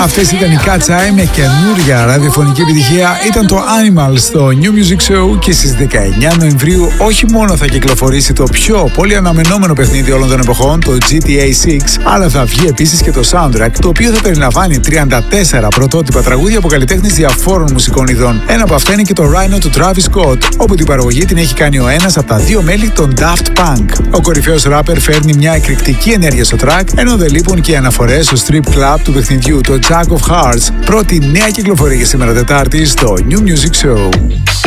Αυτές ήταν οι Cat's Eye με καινούρια ραδιοφωνική επιτυχία. Ήταν το Animal στο New Music Show και στις 19 Νοεμβρίου όχι μόνο θα κυκλοφορήσει το πιο πολύ αναμενόμενο παιχνίδι όλων των εποχών, το GTA 6, αλλά θα βγει επίσης και το soundtrack, το οποίο θα περιλαμβάνει 34 πρωτότυπα τραγούδια από καλλιτέχνες διαφόρων μουσικών ειδών. Ένα από αυτά είναι και το Rhino του Travis Scott, όπου την παραγωγή την έχει κάνει ο ένας από τα δύο μέλη των Daft Punk. Ο κορυφαίος ράπερ φέρνει μια εκρηκτική ενέργεια στο track, ενώ δεν λείπουν και οι αναφορές στο strip club του παιχνιδιού, το Jack of Hearts, πρώτη νέα κυκλοφορία για σήμερα Τετάρτη στο New Music Show.